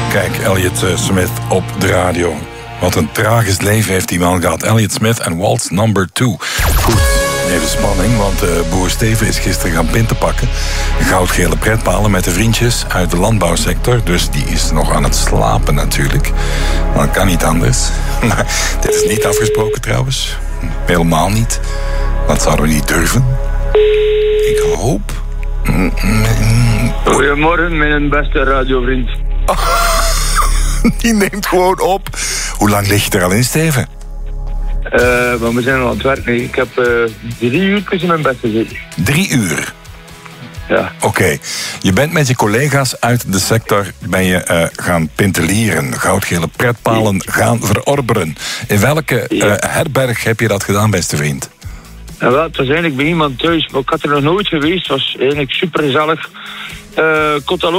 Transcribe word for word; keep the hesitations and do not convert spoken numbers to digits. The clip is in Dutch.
Kijk, Elliot uh, Smith op de radio. Wat een tragisch leven heeft die man gehad. Elliot Smith en Waltz number two. Goed, even spanning, want uh, Boer Steven is gisteren gaan pinten pakken. Goudgele pretpalen met de vriendjes uit de landbouwsector. Dus die is nog aan het slapen natuurlijk. Maar dat kan niet anders. Maar dit is niet afgesproken trouwens. Helemaal niet. Dat zouden we niet durven. Ik hoop... Goedemorgen, mijn beste radiovriend. Die neemt gewoon op. Hoe lang lig je er al in, Steven? Uh, maar we zijn al aan het werken. Ik heb uh, drie uur in mijn bed gezeten. Drie uur? Ja. Oké. Okay. Je bent met je collega's uit de sector ben je, uh, gaan pintelieren. Goudgele pretpalen gaan verorberen. In welke uh, herberg heb je dat gedaan, beste vriend? Ja, wel, het was eigenlijk bij iemand thuis. Maar ik had er nog nooit geweest. Het was eigenlijk super gezellig. Uh,